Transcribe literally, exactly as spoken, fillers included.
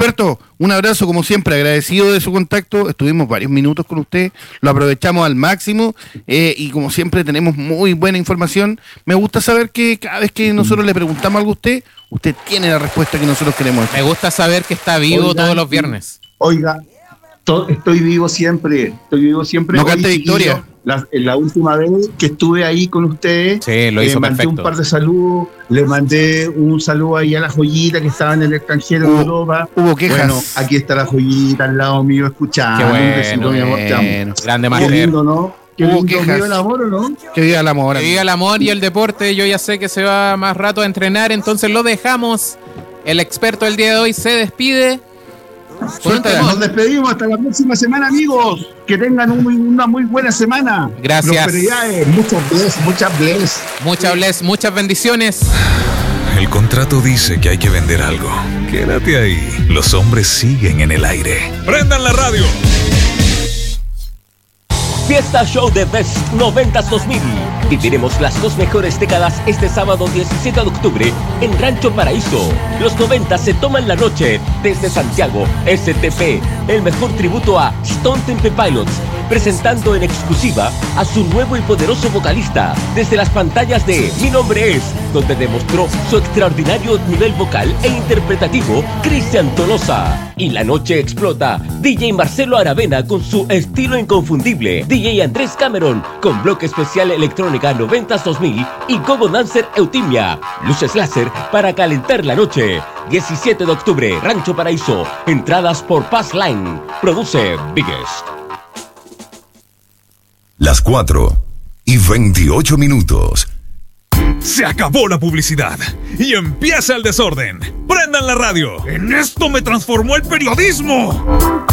Roberto, un abrazo como siempre, agradecido de su contacto. Estuvimos varios minutos con usted, lo aprovechamos al máximo eh, y como siempre tenemos muy buena información. Me gusta saber que cada vez que nosotros le preguntamos algo a usted, usted tiene la respuesta que nosotros queremos. Me gusta saber que está vivo Oiga, todos los viernes. Oiga, to- estoy vivo siempre, estoy vivo siempre. No cante victoria. La, la última vez que estuve ahí con ustedes, sí, lo hizo eh, mandé perfecto. un par de saludos, le mandé un saludo ahí a la joyita que estaba en el extranjero hubo, en Europa. Hubo quejas. Bueno, aquí está la joyita al lado mío escuchando. Qué bueno, un besito, mi amor, te amo. Grande Qué lindo, ¿no? Qué Hubo lindo, quejas. ¿viva el amor o no? Que viva el amor. Que viva el amor y el deporte. Yo ya sé que se va más rato a entrenar, entonces lo dejamos. El experto del día de hoy se despide. Suéltala, nos despedimos hasta la próxima semana, amigos. Que tengan un, una muy buena semana. Gracias. Prosperidades, muchas bless, muchas bless. Muchas bless, muchas bendiciones. El contrato dice que hay que vender algo. Quédate ahí. Los hombres siguen en el aire. ¡Prendan la radio! Fiesta Show de Best noventas dos mil. Viviremos las dos mejores décadas este sábado diecisiete de octubre en Rancho Paraíso. Los noventa se toman la noche desde Santiago. S T P, el mejor tributo a Stone Temple Pilots, presentando en exclusiva a su nuevo y poderoso vocalista desde las pantallas de Mi Nombre Es, donde demostró su extraordinario nivel vocal e interpretativo Cristian Tolosa. Y la noche explota D J Marcelo Aravena con su estilo inconfundible, D J Andrés Cameron con bloque especial electrónica noventas dos mil y Gogo Dancer Eutimia. Luces láser para calentar la noche. diecisiete de octubre, Rancho Paraíso. Entradas por Pass Line. Produce Biggest. Las cuatro y veintiocho minutos. Se acabó la publicidad y empieza el desorden. ¡Prendan la radio! ¡En esto me transformó el periodismo!